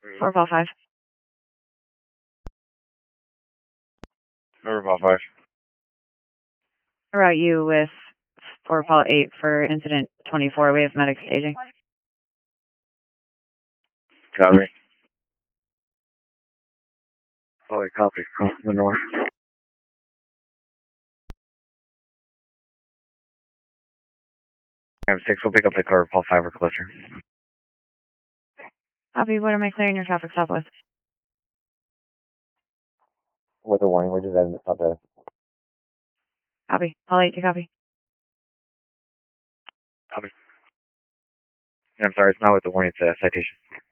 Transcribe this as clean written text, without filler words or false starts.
4 Paul 5. Over Paul 5. Route you with 4 Paul 8 for incident 24. We have medic staging. Copy. Fully copy from the north. M6 will pick up the car Paul 5 or closer. Copy. What am I clearing your traffic stop with? With a warning, we're just adding the stop data. Copy. Paul 8 to copy. Copy. I'm sorry, it's not with the warning, it's a citation.